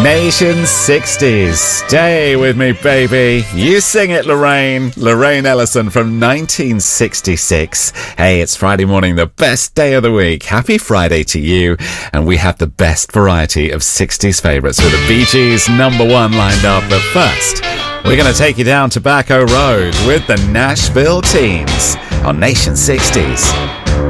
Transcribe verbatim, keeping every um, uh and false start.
Nation sixties. Stay with me, baby. You sing it, Lorraine. Lorraine Ellison from nineteen sixty-six. Hey, it's Friday morning, the best day of the week. Happy Friday to you. And we have the best variety of sixties favourites with the Bee Gees number one lined up. But first, we're going to take you down Tobacco Road with the Nashville Teens on Nation sixties.